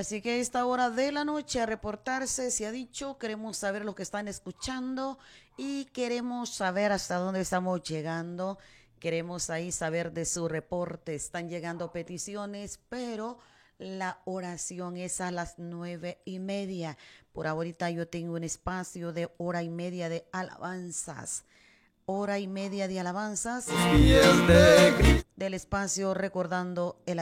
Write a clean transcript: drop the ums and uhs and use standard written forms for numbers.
Así que a esta hora de la noche a reportarse, se ha dicho, queremos saber lo que están escuchando y queremos saber hasta dónde estamos llegando. Queremos ahí saber de su reporte. Están llegando peticiones, pero la oración es a las 9:30. Por ahorita yo tengo un espacio de hora y media de alabanzas. Hora y media de alabanzas del espacio recordando el